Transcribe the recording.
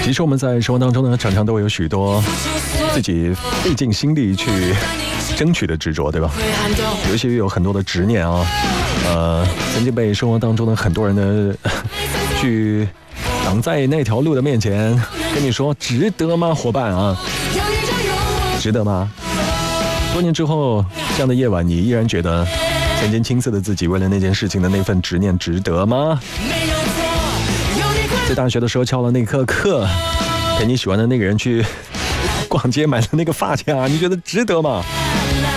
其实我们在生活当中呢，常常都会有许多自己费尽心力去争取的执着，对吧？尤其有很多的执念啊，曾经被生活当中的很多人的去挡在那条路的面前，跟你说值得吗，伙伴啊？值得吗？多年之后，这样的夜晚，你依然觉得曾经青涩的自己为了那件事情的那份执念值得吗？在大学的时候翘了那课，陪你喜欢的那个人去逛街买了那个发卡，你觉得值得吗？